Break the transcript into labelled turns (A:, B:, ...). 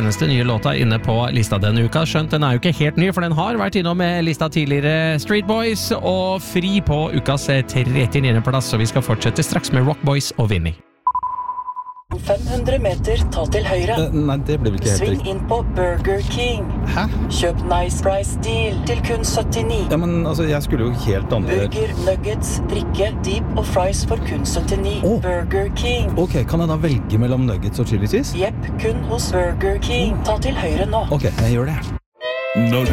A: eneste nye låta inne på lista denne uka. Skjønt den jo ikke helt ny, for den har vært innom med lista tidligere. Street Boys og Fri på ukas 39. plass, og vi skal fortsette straks med Rock Boys og Vinnie.
B: 500 meter, ta til høyre.
C: Nei, det ble vel ikke helt
B: Sving
C: riktig.
B: inn på Burger King.
C: Hæ?
B: Kjøp Nice Price Deal til kun 79.
C: Ja, men altså, jeg skulle jo helt andre...
B: Burger, nuggets, drikke, deep og fries for kun 79.
C: Åh.
B: Burger King.
C: Ok, kan jeg da velge mellom nuggets og chili cheese?
B: Jepp, kun hos Burger King. Ta til høyre nå.
C: Ok, jeg gjør det.
D: Når du